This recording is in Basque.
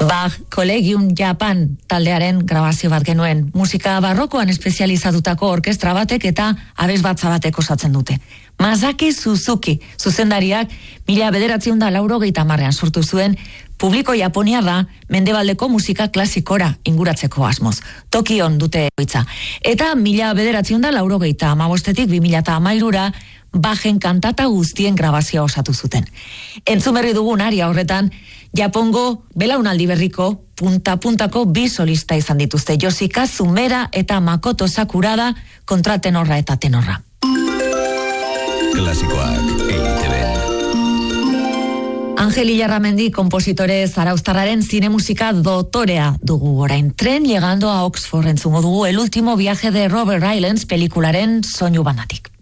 Bach Collegium Japan taldearen grabazio bat genuen. Musika barrokoan espezializatutako orkestra batek eta abesbatza batek osatzen dute. Masaki Suzuki, zuzendariak 1980ean sortu zuen publiko japoniarra mendebaldeko musika klasikora inguratzeko asmoz. Tokion dute egoitza. Eta 1985etik 2013 Bachen kantata guztien grabazioa osatu zuten. Entzun berri dugun aria horretan, Japongo belaunaldi berriko punta-puntako bi solista izan dituzte, Yoshika Sumera eta Makoto Sakurada kontratenorra eta tenorra. Klasikoak EITB. Angel Ilarramendi kompositore zarauztarraren zinemusika dotorea dugu orain. Tren llegando a Oxford entzungo dugu El último viaje de Robert Rylance pelikularen soinu banatik.